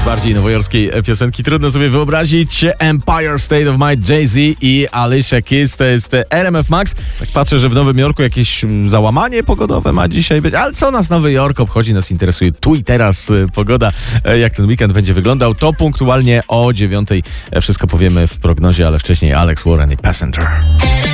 bardziej nowojorskiej piosenki. Trudno sobie wyobrazić. Empire State of Mind, Jay-Z i Alicia Keys. To jest RMF Max. Tak patrzę, że w Nowym Jorku jakieś załamanie pogodowe ma dzisiaj być. Ale co nas Nowy Jork obchodzi? Nas interesuje tu i teraz pogoda. Jak ten weekend będzie wyglądał, to punktualnie o 9:00 wszystko powiemy w prognozie, ale wcześniej Alex Warren i Passenger.